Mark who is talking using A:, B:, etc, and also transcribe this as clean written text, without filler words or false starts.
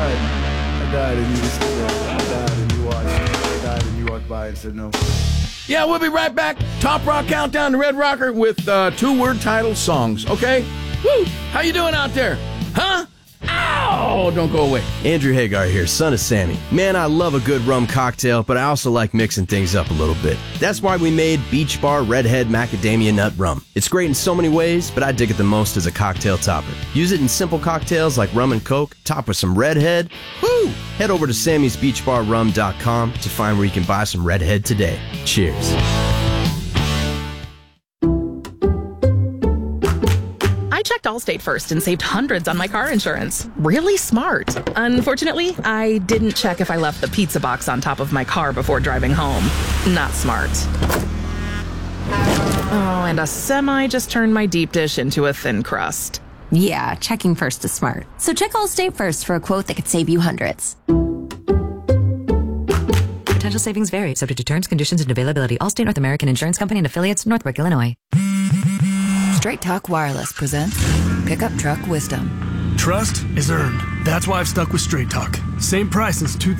A: died, and you just stood there. I died, and you watched. I died, and you walked by and said no.
B: Yeah, we'll be right back. Top Rock Countdown to Red Rocker with two-word title songs, okay? Woo! How you doing out there? Huh? Ow! Don't go away.
C: Andrew Hagar here, son of Sammy. Man, I love a good rum cocktail, but I also like mixing things up a little bit. That's why we made Beach Bar Redhead Macadamia Nut Rum. It's great in so many ways, but I dig it the most as a cocktail topper. Use it in simple cocktails like rum and coke, top with some Redhead. Woo! Head over to sammysbeachbarrum.com to find where you can buy some Redhead today. Cheers.
D: I checked Allstate first and saved hundreds on my car insurance. Really smart. Unfortunately, I didn't check if I left the pizza box on top of my car before driving home. Not smart. Oh, and a semi just turned my deep dish into a thin crust.
E: Yeah, checking first is smart. So check Allstate first for a quote that could save you hundreds.
F: Potential savings vary, subject to terms, conditions, and availability. Allstate North American Insurance Company and affiliates, Northbrook, Illinois.
G: Straight Talk Wireless presents Pickup Truck Wisdom.
H: Trust is earned. That's why I've stuck with Straight Talk. Same price since